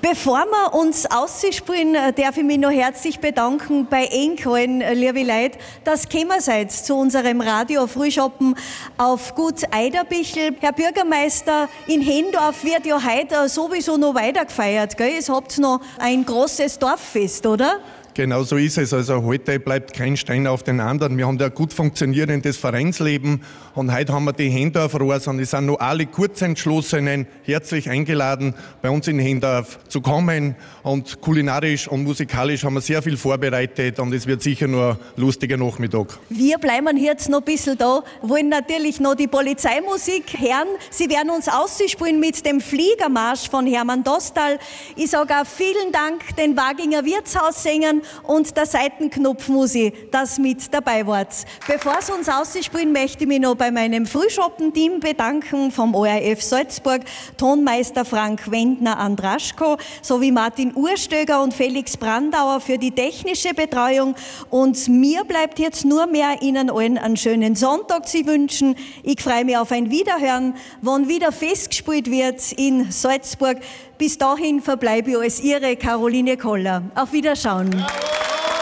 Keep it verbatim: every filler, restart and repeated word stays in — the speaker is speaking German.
Bevor wir uns ausspielen, darf ich mich noch herzlich bedanken bei Enkeln, liebe Leute, dass ihr gekommen seid zu unserem Radio-Frühschoppen auf Gut Eiderbichel. Herr Bürgermeister, in Hendorf wird ja heute sowieso noch weiter gefeiert, gell? Ihr habt noch ein großes Dorffest, oder? Genau so ist es. Also heute bleibt kein Stein auf den anderen. Wir haben da ein gut funktionierendes Vereinsleben und heute haben wir die Hendorfer Rohrs und es sind noch alle Kurzentschlossenen herzlich eingeladen, bei uns in Hendorf zu kommen, und kulinarisch und musikalisch haben wir sehr viel vorbereitet und es wird sicher nur ein lustiger Nachmittag. Wir bleiben jetzt noch ein bisschen da, wollen natürlich noch die Polizeimusik hören. Sie werden uns ausspielen mit dem Fliegermarsch von Hermann Dostal. Ich sage auch vielen Dank den Waginger Wirtshaussängern und der Seitenknopfmusi, das mit dabei wart. Bevor Sie uns ausspielen, möchte ich mich noch bei meinem Frühschoppen-Team bedanken vom O R F Salzburg, Tonmeister Frank Wendner-Andraschko sowie Martin Urstöger und Felix Brandauer für die technische Betreuung. Und mir bleibt jetzt nur mehr, Ihnen allen einen schönen Sonntag zu wünschen. Ich freue mich auf ein Wiederhören, wann wieder festgespielt wird in Salzburg. Bis dahin verbleibe ich als Ihre Caroline Koller. Auf Wiederschauen. Bravo.